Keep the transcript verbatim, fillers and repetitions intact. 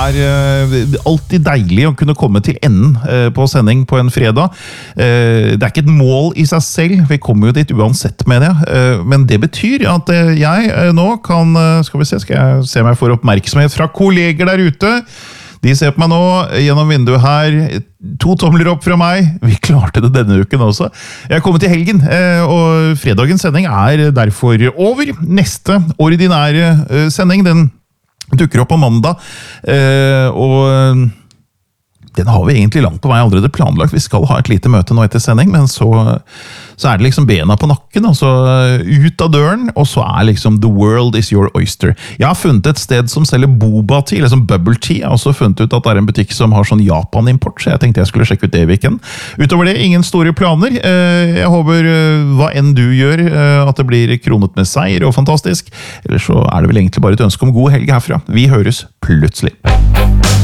er uh, alltid deilig å kunne komme til enden uh, på sending på en fredag. Uh, det er ikke et mål i seg selv, vi kommer jo dit uansett med det, uh, men det betyr at uh, jeg uh, nå kan, uh, skal vi se, skal jeg se om jeg får oppmerksomhet fra kolleger der ute. De ser på meg nå gjennom vinduet her, to tomler opp fra meg. Vi klarte det denne uken også. Jeg er kommet til helgen, og fredagens sending er derfor over. Neste ordinære sending, den dukker opp på mandag, og den har vi egentlig langt på vei allerede planlagt. Vi skal ha et lite møte nå etter sending, men så, så er det liksom bena på nakken, og så ut av døren, og så er liksom the world is your oyster. Jeg har funnet et sted som selger boba tea, eller som bubble tea. Jeg har også funnet ut at det er en butikk som har sånn Japan-import, så jeg tenkte jeg skulle sjekke ut det i weekend. Utover det, ingen store planer. Jeg håper hva enn du gjør, at det blir kronet med seier og fantastisk. Eller så er det vel egentlig bare et ønske om god helg herfra. Vi høres plutselig.